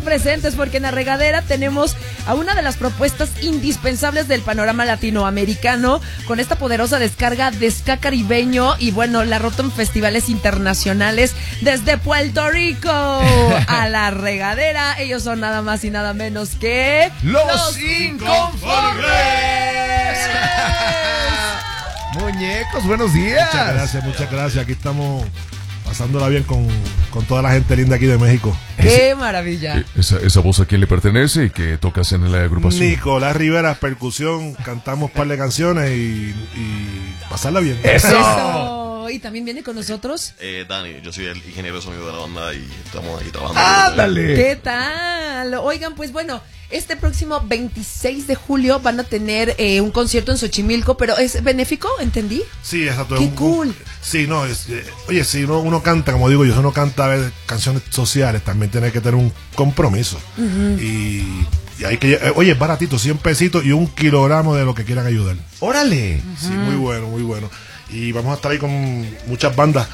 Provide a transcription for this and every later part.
presentes porque en La Regadera tenemos a una de las propuestas indispensables del panorama latinoamericano con esta poderosa descarga de ska caribeño y bueno, la rota en festivales internacionales desde Puerto Rico a La Regadera. Ellos son nada más y nada menos que Los Inconformes. Muñecos, buenos días. Muchas gracias. Aquí estamos pasándola bien con toda la gente linda aquí de México. ¡Qué maravilla! ¿Esa voz a quién le pertenece y que tocas en la agrupación? Nicolás Rivera, percusión, cantamos un par de canciones y pasarla bien. ¡Eso! ¿Y también viene con nosotros? Dani, yo soy el ingeniero de sonido de la banda y estamos ahí trabajando. ¡Ándale! ¿Qué tal? Oigan, pues bueno, este próximo 26 de julio van a tener un concierto en Xochimilco, pero ¿es benéfico? ¿Entendí? Sí, exacto. ¡Qué cool! Sí, no, oye, si uno canta, como digo yo, uno canta a ver, canciones sociales, también tiene que tener un compromiso. Y hay que, oye, es baratito, 100 pesitos y 1 kilogramo de lo que quieran ayudar. ¡Órale! Sí, muy bueno, muy bueno. Y vamos a estar ahí con muchas bandas.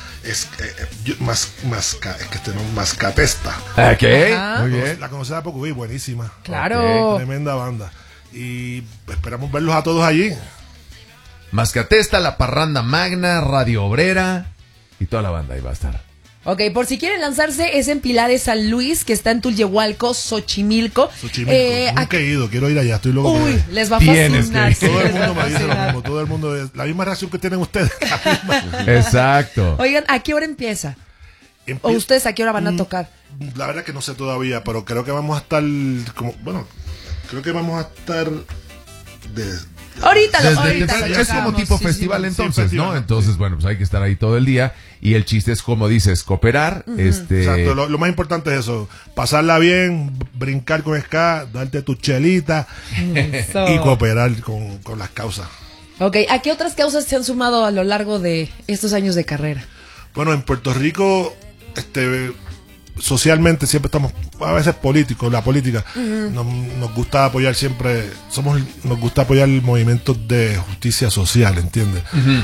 Mascatesta. Ok, Ajá. muy bien. La conocí hace poco, buenísima. Claro. Tremenda banda. Y esperamos verlos a todos allí. Mascatesta, La Parranda Magna, Radio Obrera y toda la banda ahí va a estar. Ok, por si quieren lanzarse, es en Pilares San Luis, que está en Tulyehualco, Xochimilco. Nunca he ido, quiero ir allá, estoy loco. Uy, les va a Tienes fascinar. que ir. Todo el les va mundo a me dice lo fascinar. mismo, todo el mundo, la misma reacción que tienen ustedes. Exacto. Oigan, ¿a qué hora empieza? ¿O ustedes a qué hora van a tocar? La verdad que no sé todavía, pero creo que vamos a estar creo que vamos a estar Ahorita lo Es como checamos, tipo sí, festival sí, entonces, festival. ¿no? Entonces, bueno, pues hay que estar ahí todo el día. Y el chiste es, como dices, cooperar. Exacto, lo más importante es eso, pasarla bien, brincar con ska, darte tu chelita Eso. y cooperar con las causas. Ok, ¿a qué otras causas se han sumado a lo largo de estos años de carrera? Bueno, en Puerto Rico, socialmente siempre estamos, a veces políticos, la política, nos gusta apoyar siempre, nos gusta apoyar movimientos de justicia social, ¿entiendes?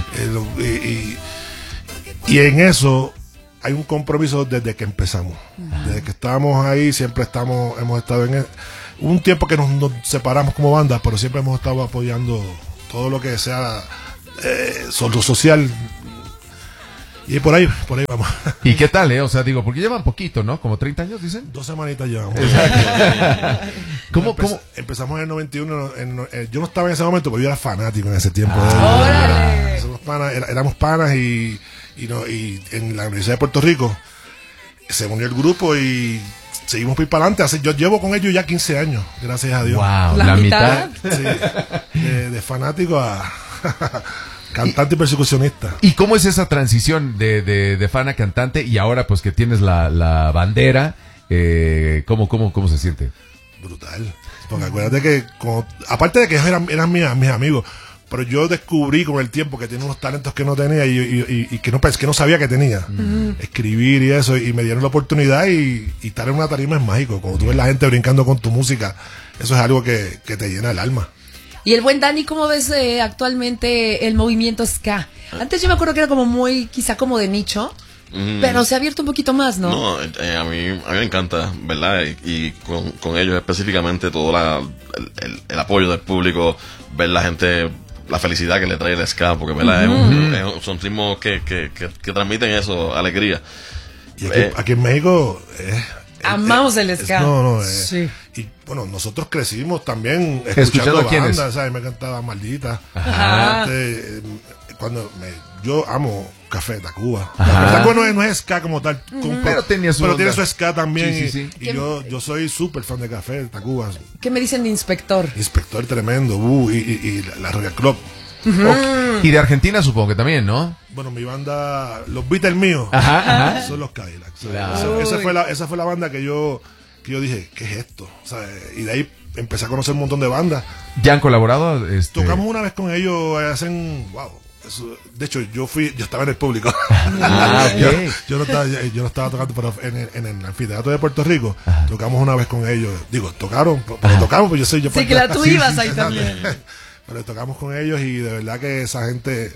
Y en eso hay un compromiso desde que empezamos. Desde que estábamos ahí, siempre hemos estado en un tiempo que nos separamos como banda, pero siempre hemos estado apoyando todo lo que sea lo social. Y por ahí vamos. ¿Y qué tal, O sea, digo, porque llevan poquito, ¿no? Como 30 años, dicen. 2 semanitas llevamos. ¿Cómo? Empezamos en el 91. Yo no estaba en ese momento, pero yo era fanático en ese tiempo. ¡Órale! Éramos panas y en la Universidad de Puerto Rico se unió el grupo y seguimos para adelante. Yo llevo con ellos ya 15 años, gracias a Dios. Wow, ¿La mitad? Sí, de fanático a cantante y persecucionista. ¿Y cómo es esa transición de fan a cantante y ahora pues que tienes la bandera? ¿Cómo se siente? Brutal. Porque acuérdate que, aparte de que ellos eran mis amigos, pero yo descubrí con el tiempo que tenía unos talentos que no tenía y que no sabía que tenía. Escribir y eso, y me dieron la oportunidad y estar en una tarima es mágico. Cuando tú ves la gente brincando con tu música, eso es algo que te llena el alma. Y el buen Dani, ¿cómo ves actualmente el movimiento ska? Antes yo me acuerdo que era como quizá como de nicho, pero se ha abierto un poquito más, ¿no? No, a mí me encanta, ¿verdad? Y con ellos específicamente todo el apoyo del público, ver la gente, la felicidad que le trae el ska, porque ¿verdad? Son ritmos que transmiten eso, alegría. Y aquí en México amamos el ska. Sí. Y bueno, nosotros crecimos también escuchando bandas, ¿sabes? Me cantaba Maldita. Ajá. Yo amo Café Tacuba. Café Tacuba no es ska como tal, pero tiene su ska también. Sí. Y yo soy súper fan de Café Tacuba. ¿Qué me dicen de Inspector? Inspector tremendo, y la Royal Club. Y de Argentina supongo que también, ¿no? Bueno, mi banda, los Beatles míos, son los Cadillacs. Claro. Esa fue la banda que yo dije, ¿qué es esto? O sea, y de ahí empecé a conocer un montón de bandas. ¿Ya han colaborado? Tocamos una vez con ellos, de hecho, yo estaba en el público. Okay. yo no estaba tocando, pero en el anfiteatro de Puerto Rico tocamos una vez con ellos. Digo, tocamos, pues Sí, que tú ibas ahí también. Pero tocamos con ellos y de verdad que esa gente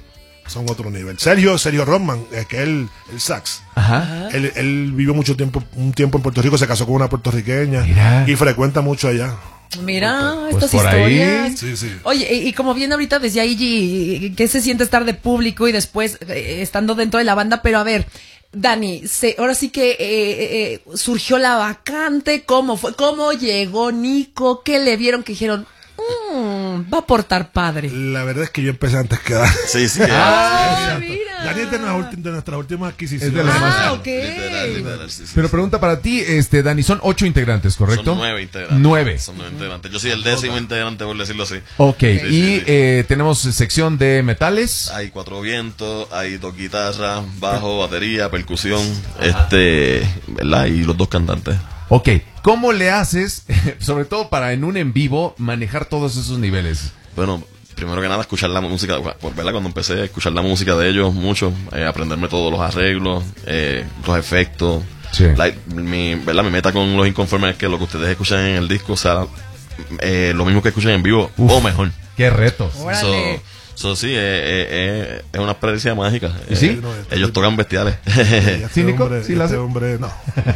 son otro nivel. Sergio Rodman, que es el sax. Ajá. Él vivió un tiempo en Puerto Rico, se casó con una puertorriqueña. Mira. Y frecuenta mucho allá. Mira, Pues estas por ahí. historias. Sí. Oye, y como bien ahorita decía Iggy, ¿qué se siente estar de público y después estando dentro de la banda? Pero a ver, Dani, ahora sí que surgió la vacante, ¿cómo fue? ¿Cómo llegó Nico? ¿Qué le vieron que dijeron? Va a portar padre. La verdad es que yo empecé antes que Dani. Sí. Mira. Dani es de nuestras últimas adquisiciones. Es de las más- Ok. Literal, sí. Pero pregunta para ti, Dani, son 8 integrantes, ¿correcto? Son 9 integrantes. 9. Son 9 integrantes. Yo soy el 10º integrante, por decirlo así. Ok, Sí. tenemos sección de metales. Hay 4 vientos, hay 2 guitarras, bajo, batería, percusión, ¿verdad? Y los 2 cantantes. Ok, ¿cómo le haces, sobre todo para en un en vivo, manejar todos esos niveles? Bueno, primero que nada, escuchar la música, ¿verdad? Cuando empecé a escuchar la música de ellos mucho, aprenderme todos los arreglos, los efectos. Sí. Mi meta con Los Inconformes es que lo que ustedes escuchan en el disco sea lo mismo que escuchan en vivo, Uf. o mejor. ¡Qué retos! Órale. Sí, es una experiencia mágica. ¿Y sí? Ellos tocan bestiales. ¿Sí, Nico? Hombre, ¿Sí la hace? hombre, no.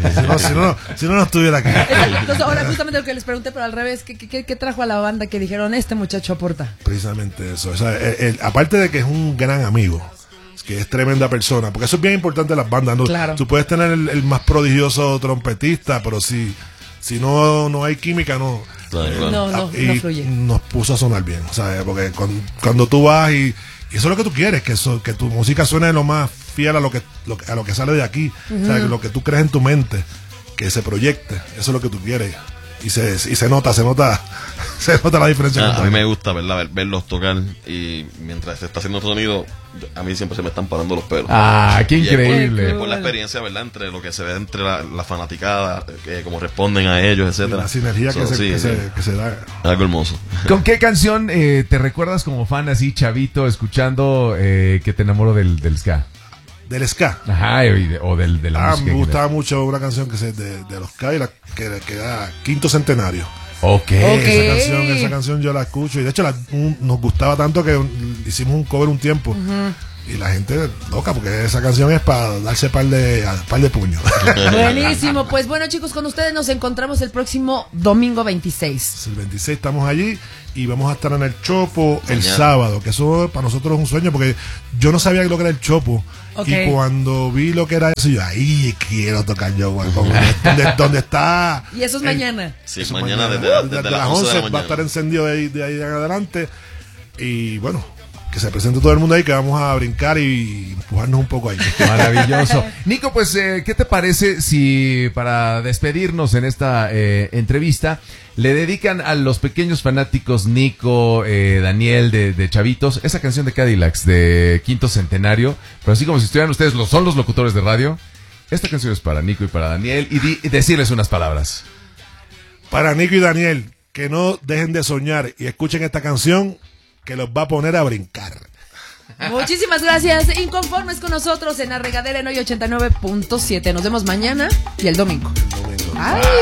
Si no estuviera aquí. Entonces, ahora justamente lo que les pregunté, pero al revés, ¿qué trajo a la banda que dijeron, este muchacho aporta? Precisamente eso. O sea, aparte de que es un gran amigo, que es tremenda persona, porque eso es bien importante en las bandas, ¿no? Claro. Tú puedes tener el más prodigioso trompetista, pero si no hay química, no. Claro. No Y fluye. nos puso a sonar bien, ¿sabes? Porque cuando tú vas y eso es lo que tú quieres, que tu música suene lo más fiel a lo que sale de aquí, o sea, lo que tú crees en tu mente, que se proyecte, eso es lo que tú quieres. Y se nota la diferencia. A mí me gusta, ¿verdad? Verlos tocar, y mientras se está haciendo el sonido, a mí siempre se me están parando los pelos. ¡Ah, qué Y es por- increíble! es por la experiencia, ¿verdad? Entre lo que se ve entre la fanaticada, cómo responden a ellos, etcétera. La sinergia So, sí, que se da. algo hermoso. ¿Con qué canción te recuerdas como fan así, chavito, escuchando que te enamoro del ska? Del ska. Ajá, o de la música. Me en gustaba mucho una canción que es de los K, que era Quinto Centenario. Ok. Esa canción yo la escucho y de hecho nos gustaba tanto que hicimos un cover un tiempo. Y la gente loca porque esa canción es para darse par de puños. Buenísimo, pues bueno, chicos, con ustedes nos encontramos el próximo domingo 26. El 26 estamos allí y vamos a estar en el Chopo el Mañana. sábado, que eso para nosotros es un sueño porque yo no sabía lo que era el Chopo. Ok. Y cuando vi lo que era eso, yo ahí quiero tocar yo, güey, donde está. Y eso es mañana. Sí, Eso mañana desde las 11 de la va a mañana. estar encendido de ahí en adelante. Y bueno, que se presente todo el mundo ahí, que vamos a brincar y empujarnos un poco ahí. Maravilloso. Nico, pues, ¿qué te parece si para despedirnos en esta entrevista le dedican a los pequeños fanáticos Nico, Daniel de Chavitos, esa canción de Cadillacs de Quinto Centenario, pero así como si estuvieran ustedes, son los locutores de radio? Esta canción es para Nico y para Daniel y decirles unas palabras. Para Nico y Daniel, que no dejen de soñar y escuchen esta canción que los va a poner a brincar. Muchísimas gracias. Inconformes con nosotros en La Regadera en hoy 89.7. Nos vemos mañana y el domingo. Ay.